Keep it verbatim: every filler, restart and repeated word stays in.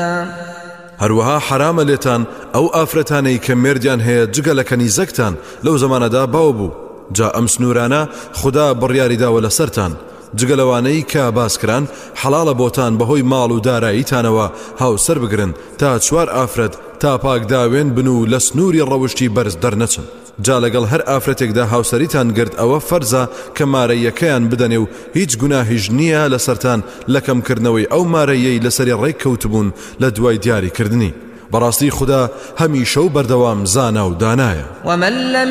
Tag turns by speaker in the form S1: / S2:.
S1: هەروەها حرامە لێتان ئەو ئافرەتانەی کە مێردیان هەیە جگە لە کەنیزەکتان لەو زەمانەدا باو بوو، جا ئەم سنوورانە خوددا بڕیاریداوە لەسەرتان، جگە لەوانەی کە باسکران حەڵاڵە بۆتان بەهۆی ماڵ و داراییتانەوە هاوسەر بگرن تا چوار ئافرەت تا پاکداوێن بن و لە سنووری ڕەوشتی بەرز دەرنەچن. جا لەگەڵ هەر ئافرەتێکدا هاوسەریتان گرت ئەوە فەرزە کە مارەیەکەیان بدەنێ و هیچ گوناهیش نییە لەسەرتان لە کەمکردنەوەی ئەو مارەیەی لەسەری ڕێک کەوتبوون لە دوای دیاریکردنی. بەڕاستی خوددا هەمیشە و بەردەوام زانا و دانایە.